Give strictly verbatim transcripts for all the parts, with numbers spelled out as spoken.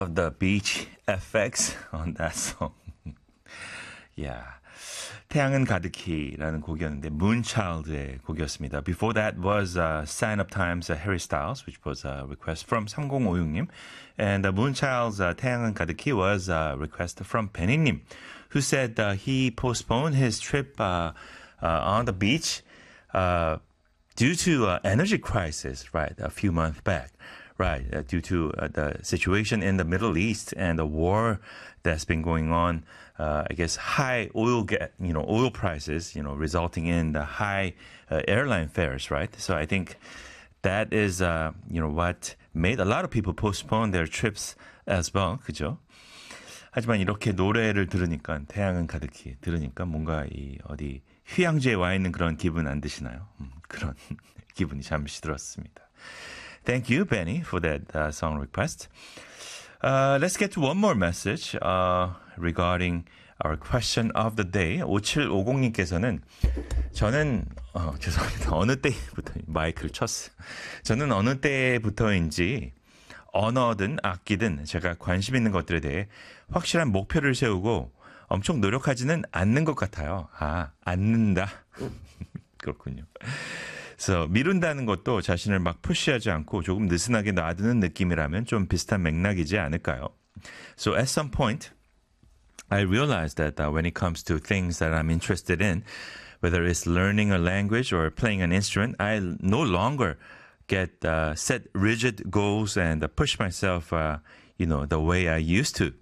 of the beach effects on that song. Yeah. 태양은 가득히라는 곡이었는데 Moonchild의 곡이었습니다. Before that was uh, Sign Up Time's uh, Harry Styles, which was a request from 삼공오육님. And uh, Moonchild's uh, 태양은 가득히 was a request from Benny님, who said uh, he postponed his trip uh, uh, on the beach uh, due to uh, energy crisis, right, a few months back. Right, uh, due to uh, the situation in the Middle East and the war that's been going on, uh, I guess high oil, get, you know, oil prices, you know, resulting in the high uh, airline fares, right? So I think that is, uh, you know, what made a lot of people postpone their trips as well, 그죠? 하지만 이렇게 노래를 들으니까 태양은 가득히 들으니까 뭔가 이 어디 휴양지에 와 있는 그런 기분 안 드시나요? 음, 그런 기분이 잠시 들었습니다. Thank you, Benny, for that uh, song request. Uh, let's get to one more message uh, regarding our question of the day. 오칠오공님께서는 저는 어, 죄송합니다. 어느 때부터 마이크를 쳤어요. 저는 어느 때부터인지 언어든 악기든 제가 관심 있는 것들에 대해 확실한 목표를 세우고 엄청 노력하지는 않는 것 같아요. 아, 않는다. 그렇군요. 그래서 미룬다는 것도 자신을 막 푸시하지 않고 조금 느슨하게 놔두는 느낌이라면 좀 비슷한 맥락이지 않을까요? So at some point, I realized that uh, when it comes to things that I'm interested in, whether it's learning a language or playing an instrument, I no longer get uh, set rigid goals and uh, push myself, uh, you know, the way I used to.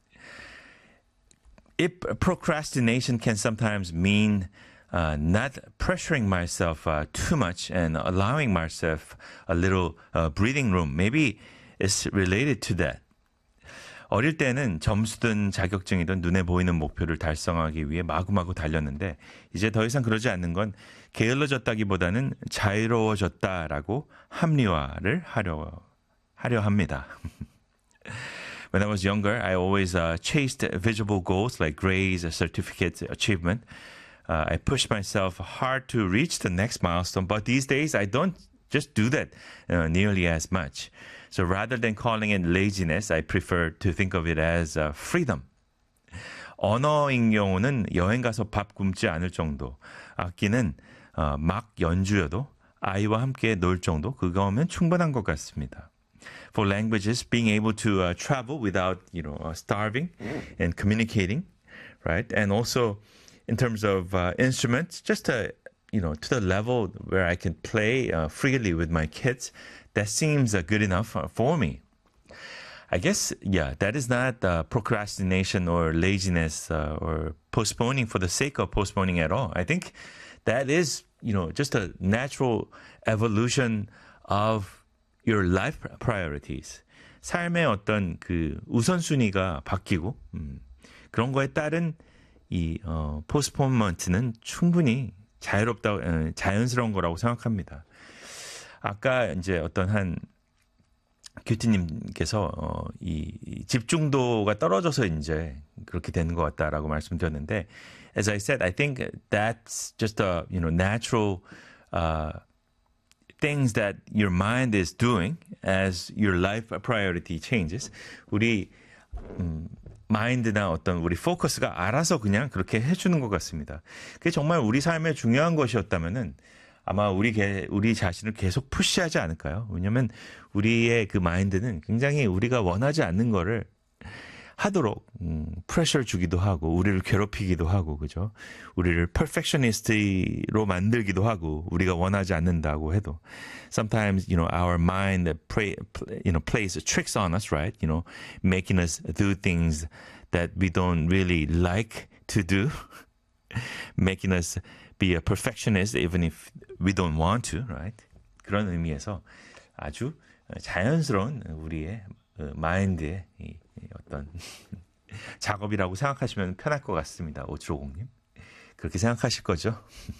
If procrastination can sometimes mean Uh, not pressuring myself uh, too much and allowing myself a little uh, breathing room. Maybe it's related to that. 어릴 때는 점수든 자격증이든 눈에 보이는 목표를 달성하기 위해 마구마구 달렸는데 이제 더 이상 그러지 않는 건 게을러졌다기보다는 자유로워졌다라고 합리화를 하려, 하려 합니다. When I was younger, I always uh, chased visible goals like grades, certificates, achievement. Uh, I push myself hard to reach the next milestone, but these days I don't just do that uh, nearly as much. So rather than calling it laziness, I prefer to think of it as uh, freedom. 언어인 경우는 여행 가서 밥 굶지 않을 정도, 악기는 어, 막 연주여도 아이와 함께 놀 정도, 그거면 충분한 것 같습니다. For languages, being able to uh, travel without, you know, uh, starving and communicating, right? And also in terms of uh, instruments, just to, you know, to the level where I can play uh, freely with my kids, that seems uh, good enough uh, for me. I guess, yeah, that is not uh, procrastination or laziness uh, or postponing for the sake of postponing at all. I think that is, you know, just a natural evolution of your life priorities. 삶의 어떤 그 우선순위가 바뀌고 음, 그런 거에 따른 이 어, 포스포먼트는 충분히 자유롭다, 어, 자연스러운 거라고 생각합니다. 아까 이제 어떤 한 큐티님께서 어, 이, 이 집중도가 떨어져서 이제 그렇게 되는 것 같다라고 말씀드렸는데, as I said, I think that's just a you know natural uh, things that your mind is doing as your life priority changes. 우리 음, 마인드나 어떤 우리 포커스가 알아서 그냥 그렇게 해주는 것 같습니다. 그게 정말 우리 삶에 중요한 것이었다면은 아마 우리 게, 우리 자신을 계속 푸시하지 않을까요? 왜냐하면 우리의 그 마인드는 굉장히 우리가 원하지 않는 거를 하도록 음, 프레셔를 주기도 하고 우리를 괴롭히기도 하고 그죠? 우리를 perfectionist로 만들기도 하고 우리가 원하지 않는다고 해도 sometimes you know our mind play, you know plays tricks on us, right? You know, making us do things that we don't really like to do, making us be a perfectionist even if we don't want to, right? 그런 의미에서 아주 자연스러운 우리의 마인드의 이 어떤 작업이라고 생각하시면 편할 것 같습니다. 오칠오공님. 그렇게 생각하실 거죠?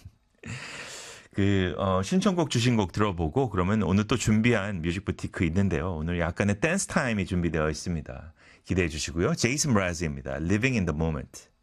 그, 어, 신청곡 주신 곡 들어보고 그러면 오늘 또 준비한 뮤직 부티크 있는데요. 오늘 약간의 댄스 타임이 준비되어 있습니다. 기대해 주시고요. 제이슨 브라즈입니다. Living in the Moment.